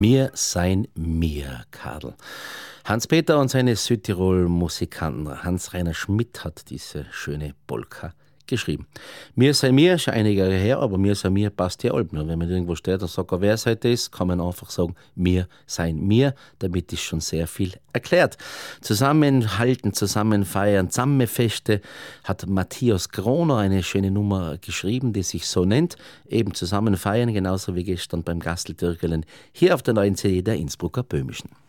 Mir sein mir, Kadel. Hans-Peter und seine Südtirol-Musikanten. Hans-Rainer Schmidt hat diese schöne Polka geschrieben. Mir sei mir, schon einige Jahre her, aber mir sei mir passt ja alt. Wenn man irgendwo steht und sagt, wer seid ist, kann man einfach sagen, mir sein mir. Damit ist schon sehr viel erklärt. Zusammenhalten, zusammen feiern, Zusammenfeste hat Matthias Groner eine schöne Nummer geschrieben, die sich so nennt. Eben zusammen feiern, genauso wie gestern beim Gasteltürkelen hier auf der neuen CD der Innsbrucker Böhmischen.